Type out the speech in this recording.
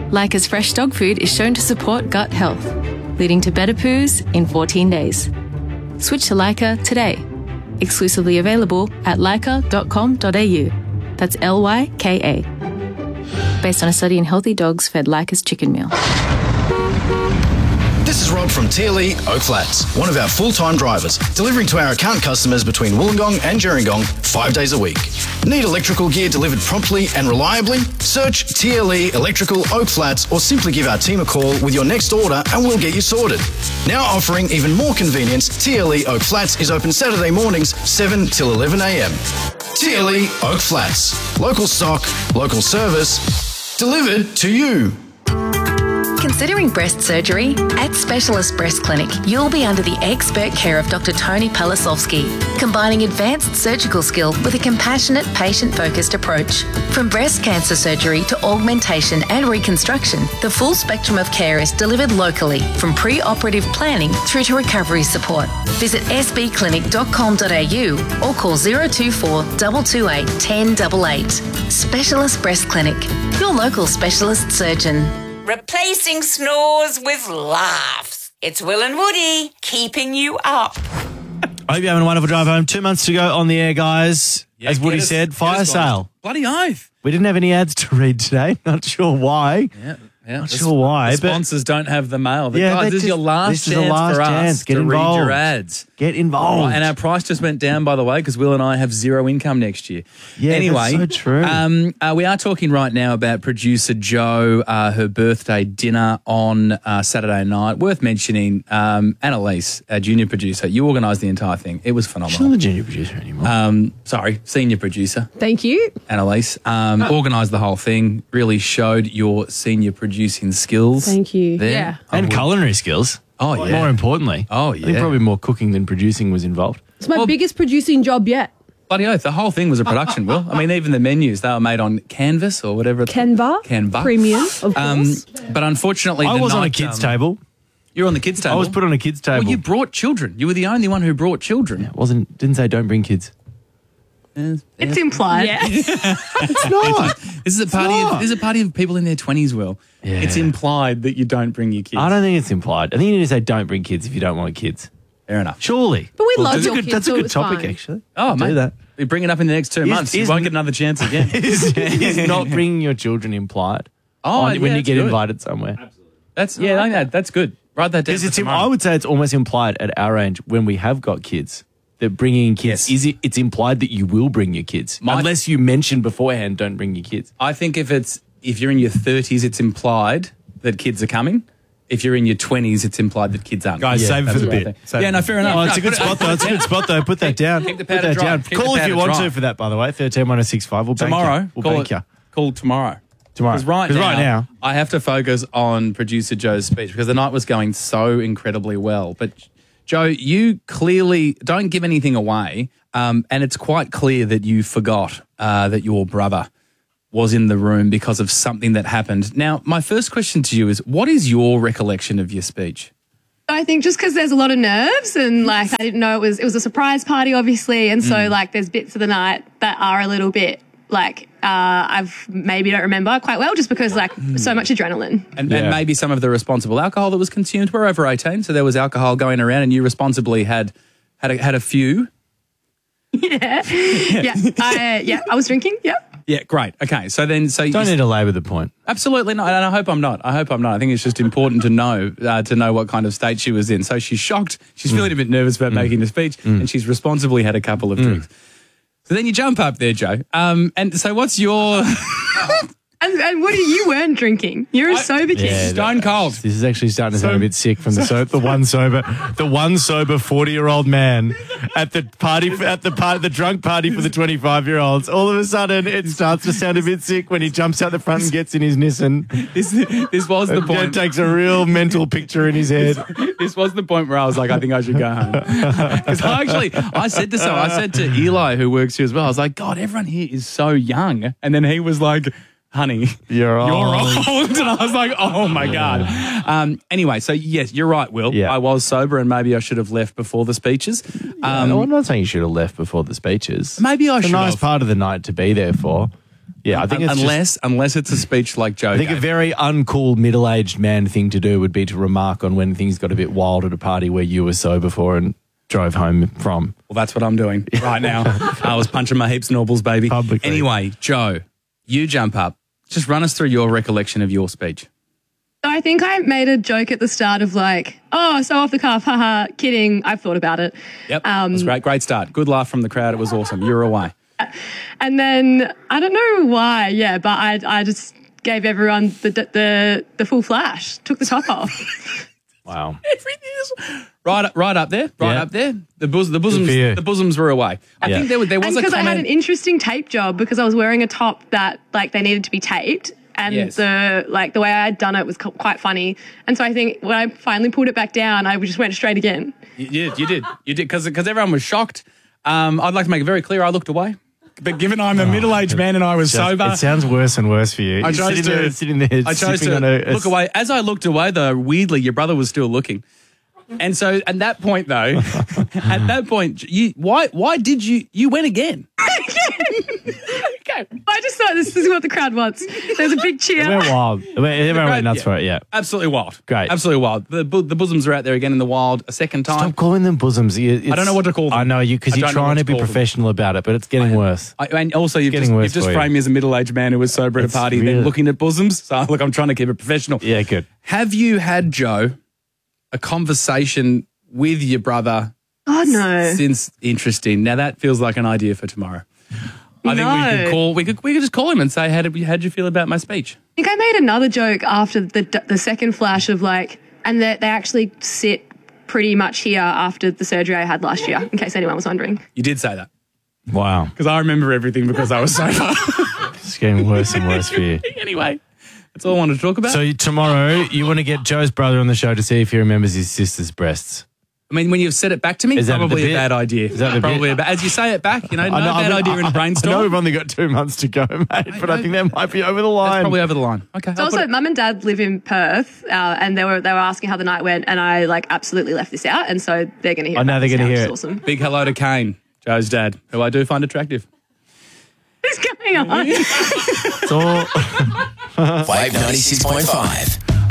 Leica's fresh dog food is shown to support gut health, leading to better poos in 14 days. Switch to Leica today. Exclusively available at leica.com.au. That's Lyka. Based on a study in healthy dogs fed Leica's chicken meal. This is Rob from TLE Oak Flats, one of our full-time drivers, delivering to our account customers between Wollongong and Gerringong 5 days a week. Need electrical gear delivered promptly and reliably? Search TLE Electrical Oak Flats or simply give our team a call with your next order and we'll get you sorted. Now offering even more convenience, TLE Oak Flats is open Saturday mornings 7 till 11 a.m. TLE Oak Flats. Local stock, local service, delivered to you. Considering breast surgery? At Specialist Breast Clinic, you'll be under the expert care of Dr. Tony Palasovsky, combining advanced surgical skill with a compassionate, patient-focused approach. From breast cancer surgery to augmentation and reconstruction, the full spectrum of care is delivered locally, from pre-operative planning through to recovery support. Visit sbclinic.com.au or call 024 228 1088. Specialist Breast Clinic, your local specialist surgeon. Replacing snores with laughs. It's Will and Woody keeping you up. I hope you're having a wonderful drive home. 2 months to go on the air, guys. Yeah, As Woody said, fire sale. Bloody oath. We didn't have any ads to read today. Not sure why. Not sure why. The sponsors don't have the mail. Yeah, guys, this is your last chance for us to read your ads. Get involved. Right, and our price just went down, by the way, because Will and I have zero income next year. Yeah, anyway, that's so true. We are talking right now about producer Jo, her birthday dinner on Saturday night. Worth mentioning, Annalise, our junior producer, you organised the entire thing. It was phenomenal. She's not the junior producer anymore. Sorry, senior producer. Thank you. Annalise, organised the whole thing, really showed your senior producing skills. Thank you. There. Yeah. And culinary skills. Oh, yeah. More importantly. Oh, I think yeah. probably more cooking than producing was involved. It's my biggest producing job yet. Bloody oath, the whole thing was a production, Will. I mean, even the menus, they were made on Canvas or whatever. Canva. Premium, of course. But unfortunately, I was on a kids' table. You were on the kids' table? I was put on a kids' table. Well, you brought children. You were the only one who brought children. Yeah, didn't say don't bring kids. It's implied. Yeah. It's not. This is a party of people in their 20s, Will. Yeah. It's implied that you don't bring your kids. I don't think it's implied. I think you need to say don't bring kids if you don't want kids. Fair enough. Surely. But we love your kids, That's a so good it's topic, fine. actually. Oh, mate. Do that. We bring it up in the next 2 months. You won't get another chance again. Is not bringing your children implied when you that's get good. invited somewhere. Absolutely. I think that's good. Write that down. Because I would say it's almost implied at our age when we have got kids that bringing kids it's implied that you will bring your kids unless you mention beforehand don't bring your kids. I think if you're in your 30s, it's implied that kids are coming. If you're in your 20s, it's implied that kids aren't. Guys, save it for the bit. No, fair enough. Oh, it's a good spot though. It's a good spot though. Put that down. Keep the Put powder that dry. down. Keep Call the if you powder want dry. to for that, by the way. 131065. We'll bank Tomorrow. you. We'll bank you. Call tomorrow. Tomorrow. Because right now, I have to focus on producer Joe's speech because the night was going so incredibly well. But Joe, you clearly don't give anything away, and it's quite clear that you forgot that your brother was in the room because of something that happened. Now, my first question to you is, what is your recollection of your speech? I think just because there's a lot of nerves and I didn't know it was a surprise party, obviously, and so there's bits of the night that are a little bit I've maybe don't remember quite well just because so much adrenaline. And maybe some of the responsible alcohol that was consumed. We're over 18, so there was alcohol going around and you responsibly had a few. I was drinking, Yeah, great. Okay, so don't need to labour the point. Absolutely not, and I hope I'm not. I think it's just important to know what kind of state she was in. So she's shocked. She's feeling a bit nervous about making the speech, and she's responsibly had a couple of drinks. So then you jump up there, Joe. And so what's your... And Woody, you weren't drinking. You're a sober kid. Yeah, Stone cold. This is actually starting to sound a bit sick from the one sober 40-year-old man at the drunk party for the 25-year-olds. All of a sudden, it starts to sound a bit sick when he jumps out the front and gets in his Nissan. This was the point. It takes a real mental picture in his head. This was the point where I was like, I think I should go home. Because I said to Eli, who works here as well, I was like, God, everyone here is so young. And then he was like, honey, you're old. And I was like, oh, my God. Anyway, so, yes, you're right, Will. Yeah. I was sober and maybe I should have left before the speeches. No, I'm not saying you should have left before the speeches. Maybe I should It's a nice have. part of the night to be there for. Yeah, I think it's unless it's a speech like Joe. I think gave. a very uncool middle-aged man thing to do would be to remark on when things got a bit wild at a party where you were sober for and drove home from. Well, that's what I'm doing right now. I was punching my heaps norbles, baby. Publicly. Anyway, Joe, you jump up. Just run us through your recollection of your speech. So I think I made a joke at the start of like, oh, so off the cuff, haha, kidding. I've thought about it. Yep, it was great. Great start. Good laugh from the crowd. It was awesome. You're away. And then I don't know why, but I just gave everyone the full flash, took the top off. Wow. Everything is right up there. Yeah. Up there. The for you. bosoms were away. I think there was And a because I had comment. an interesting tape job because I was wearing a top that like they needed to be taped. And Yes. the way I had done it was quite funny. And so I think when I finally pulled it back down, I just went straight again. You did. Because everyone was shocked. I'd like to make it very clear. I looked away. But given I'm a middle-aged man and I was sober, It sounds worse and worse for you. I chose to sitting there I chose sipping to on a look away. As I looked away, though, weirdly, your brother was still looking. And so, at that point, though, why did you went again? Okay. I just thought this is what the crowd wants. There's a big cheer. It went wild. Everyone went nuts for it, yeah. Absolutely wild. Great. Absolutely wild. The bosoms are out there again in the wild a second time. Stop calling them bosoms. I don't know what to call them. I know you because I you're don't know trying what to to be call them. professional about it, but it's getting worse. And also, you've getting worse just for you. framed me as a middle-aged man who was sober at a It's party, really- then looking at bosoms. So, look, I'm trying to keep it professional. Yeah, good. Have you had, Joe, a conversation with your brother Oh, no. since interesting? Now, that feels like an idea for tomorrow. I think we could just call him and say, how'd you feel about my speech? I think I made another joke after the second flash of like, and they actually sit pretty much here after the surgery I had last year, in case anyone was wondering. You did say that. Wow. Because I remember everything because I was sober. It's getting worse and worse for you. Anyway, that's all I wanted to talk about. So tomorrow, you want to get Joe's brother on the show to see if he remembers his sister's breasts. I mean, when you've said it back to me, Is that probably the a bit? bad idea. Is that the probably bit? as you say it back, no bad idea in a I know brainstorm. we've only got 2 months to go, mate, but I think that might be over the line. That's probably over the line. Okay. So also, Mum and Dad live in Perth, and they were asking how the night went, and I like absolutely left this out, and so they're going to hear. Oh, now about they're this gonna hear which it. is Awesome. Big hello to Kane, Joe's dad, who I do find attractive. What's going on? It's all... 596.5.